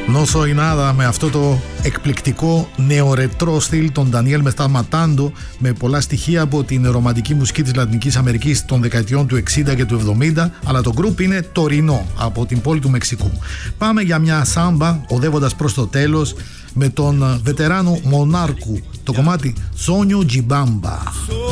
No Soy Nada, με αυτό το εκπληκτικό νεορετρό στυλ των Daniel Me Estás Matando, με πολλά στοιχεία από την ρομαντική μουσική της Λατινικής Αμερικής των δεκαετιών του 60 και του 70, αλλά το γκρουπ είναι τωρινό, από την πόλη του Μεξικού. Πάμε για μια σάμπα, οδεύοντας προς το τέλος, με τον βετεράνο Μονάρκου, το κομμάτι Sonho de Bamba.